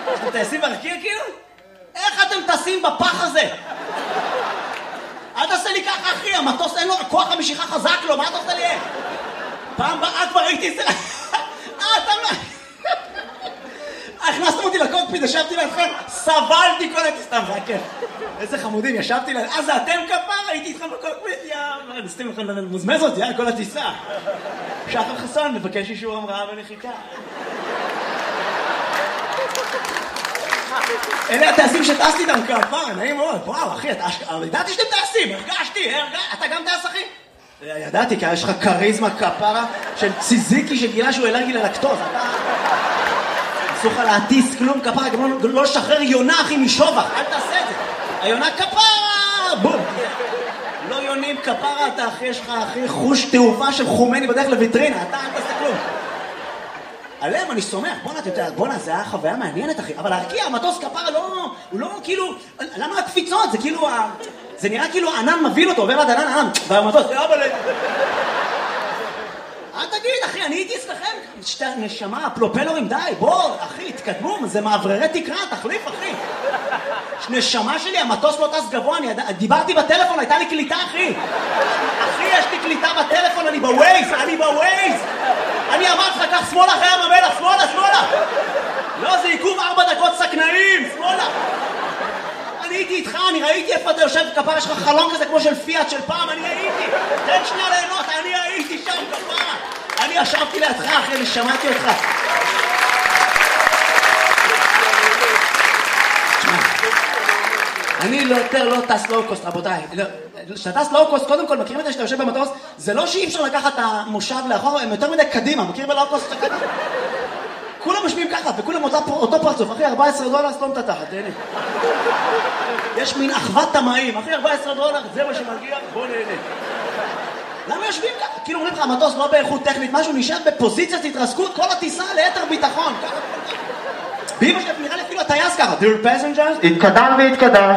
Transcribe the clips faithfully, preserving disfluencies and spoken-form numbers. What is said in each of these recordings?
אתם טייסים ברקיע כאילו? איך אתם טסים בפח הזה? אל תעשה לי ככה אחי, המטוס אין לו כוח המשיכה חזק לו, מה אתה עושה לי? פעם באה כבר הייתי את זה... אה, אתה מה? הכנסתם אותי לקוקפיט, ישבתי לידכם, סבלתי כל הטיסה, סתם, זה היה כיף. איזה חמודים, ישבתי ליד... אה, זה אתם כפר? הייתי איתכם בקוקפיט, יאללה, נסתים לכם למוזמז אותי, יאללה, כל הטיסה. שחר חסון, מבקש אישור המראה ונחיתה. אלה הטייסים שטסתי איתם כפר, נעים מאוד, וואו, אחי, ידעתי שאתם טייסים, הרגשתי, אתה גם טייס, אחי? ידעתי, כי יש לך קריזמה כפרה של ציזיקי שגילה שהוא אלרגי ללקטוז, אתה... אסור לך להטיס כלום כפרה, גם לא לשחרר יונה אחי משובח, אל תעשה את זה. היונה כפרה, בום. לא יונים כפרה, אתה אחי, יש לך אחי חוש תעופה של חומני בדרך לויטרינה, אתה אל תעשה כלום. עליהם אני סומך, בוא'נה, אתה יודע, בוא'נה, זה היה חוויה מעניינת אחי, אבל להרקיע, המטוס כפרה לא, הוא לא כאילו, למה הקפיצות? זה כאילו, זה נראה כאילו הענן מבין אותו, עובר עד ענן, ענן, והמטוס, אבל... אל תגיד, אחי, אני הייתי אצלכם, שתי נשמה, פלופלורים, די, בוא, אחי, תקדמו, זה מעבררי תקרה, תחליף, אחי. נשמה שלי, המטוס לא טס גבוה, אני דיברתי בטלפון, הייתה לי קליטה, אחי. אחי, יש לי קליטה בטלפון, אני בווייז, אני בווייז. אני אמרתי לך, כך שמאלה אחרי ים המלח, שמאלה, שמאלה. לא, זה עיכוב ארבע דקות סכנאים, שמאלה. אני הייתי איתך, אני ראיתי איפה אתה יושב כפרה, יש לך חלום כזה כמו של פיאט של פעם, אני הייתי. תן שנייה ליהנות, אני הייתי שם כפרה. אני ישבתי לידך אחרי ושמעתי אותך. אני לא יותר לא טס לואו-קוסט, רבותיי. כשאתה טס לואו-קוסט, קודם כל, מכירים את זה שאתה יושב במטוס, זה לא שאי אפשר לקחת את המושב לאחור, הם יותר מדי קדימה, מכיר בלואו-קוסט שאתה קדימה? כולם משמיעים ככה, וכולם אותו פרצוף, אחי, ארבע עשרה דולר, סתום את התחת, תהנה. יש מין אחוות תמאים, אחי, ארבע עשרה דולר, זה מה שמגיע, בוא נהנה. למה יושבים ככה? כאילו אומרים לך, המטוס לא באיכות טכנית, משהו נשאר בפוזיציית התרסקות, כל הטיסה ליתר ביטחון. באמא שלי נראה לי אפילו הטייס ככה, Dear passengers, התקדם והתקדש.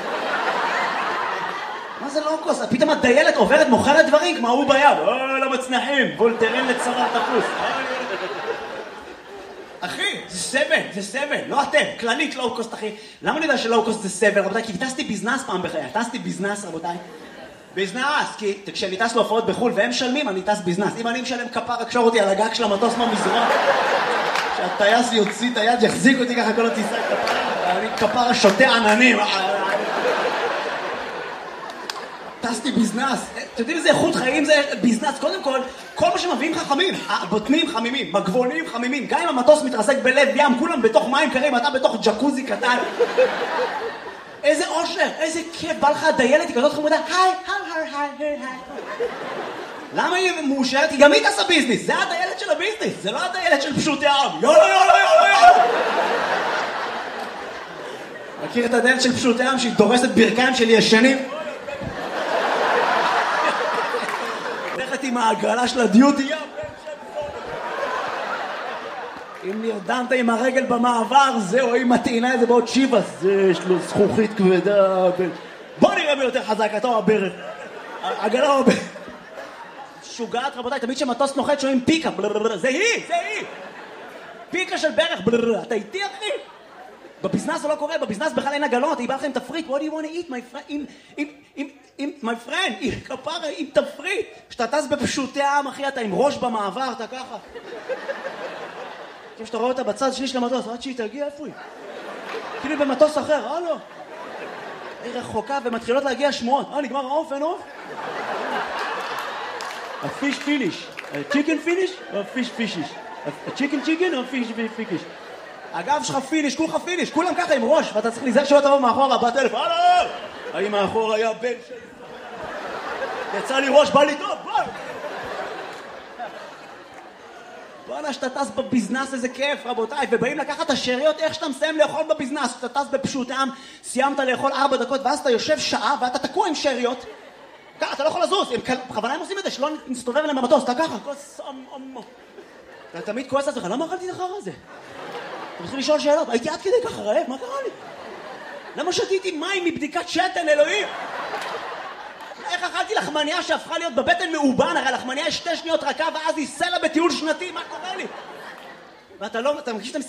מה זה לואו-קוסט? פתאום הדיילת עוברת, מוכרת דברים, כמו הוא ביד. אוי, לא מצנחים, וולטרן לצורת תפוס. אחי, זה סבל, זה סבל, לא אתם, כללית לואו-קוסט, אחי. למה אני יודע שלואו-קוסט זה סבל, רבותיי? כי טסתי ביזנס פעם בחיי, טסתי ביזנס, רבותיי. ביזנס, כי כשאני טס להופעות בחול והם משלמים, אני טס ביזנס. אם אני משלם כפר, אקשור אותי על הגג של המטוס מהמזרון, שהטייס יוציא את היד, יחזיק אותי ככה כל הטיסה כפר, אני כפר שותה עננים. טסתי ביזנס, אתם יודעים איזה איכות חיים זה ביזנס? קודם כל, כל מה שמביאים חכמים, הבוטנים חמימים, מגבונים חמימים, גם אם המטוס מתרסק בלב ים, כולם בתוך מים קרים, אתה בתוך ג'קוזי קטן. איזה אושר, איזה כיף, בא לך הדיילת, היא כזאת חמודה, היי, היי, היי, היי, היי. למה היא מאושרת? היא גם היא תעשה ביזנס, זה הדיילת של הביזנס, זה לא הדיילת של פשוטי העם. יאללה, יאללה, יאללה, יאללה. מכיר את הדיילת של פשוטי העם שהיא דורסת ברכיים של ישנים? הולכת עם העגלה של הדיוטי ים. אם נרדמת עם הרגל במעבר, זהו, היא מטעינה את זה בעוד שיבה, זה יש לו זכוכית כבדה. בוא נראה מי יותר חזק, אתה או הברך. עגלה או הברך. שוגעת, רבותיי, תמיד שמטוס נוחת שומעים פיקה, זה היא, זה היא. פיקה של ברך, אתה איתי אחי? בביזנס זה לא קורה, בביזנס בכלל אין עגלות, היא באה לכם תפריט, what do you want to eat, my friend, עם, עם, עם, עם, my friend, עם כפרה, עם תפריט. כשאתה טס בפשוטי העם, אחי, אתה עם ראש במעבר, אתה ככה. כשאתה רואה אותה בצד שני של המטוס, עד שהיא תגיע, איפה היא? כאילו במטוס אחר, אה לא. היא רחוקה ומתחילות להגיע שמועות. אה, נגמר העוף, אין עוף? הפיש פיניש. צ'יקן פיניש או פיש פישיש? הצ'יקן צ'יקן או פיש פיקיש? הגב שלך פיניש, כולך פיניש, כולם ככה עם ראש, ואתה צריך להיזהר שלא תבוא מאחורה, בטלף, הלו! האם מאחור היה בן שלי? יצא לי ראש, בא לי טוב, בוא! בואנה, שאתה טס בביזנס, איזה כיף, רבותיי, ובאים לקחת את השאריות, איך שאתה מסיים לאכול בביזנס, שאתה טס בפשוט העם, סיימת לאכול ארבע דקות, ואז אתה יושב שעה, ואתה תקוע עם שאריות, ככה, אתה לא יכול לזוז, בכוונה הם עושים את זה, שלא נסתובב אליהם במטוס, אתה ככה, כוס אמו. אתה תמיד כועס לעצמך, למה אכלתי את החרא הזה? אתה מתחיל לשאול שאלות, הייתי עד כדי ככה רעב, מה קרה לי? למה שתיתי מים מבדיקת שתן, אלוהים? איך אכלתי לחמניה שהפכה להיות בבטן מאובן, הרי לחמניה יש שתי שניות רכה ואז היא סלע בטיול שנתי, מה קורה לי? ואתה לא, אתה מרגיש שאתה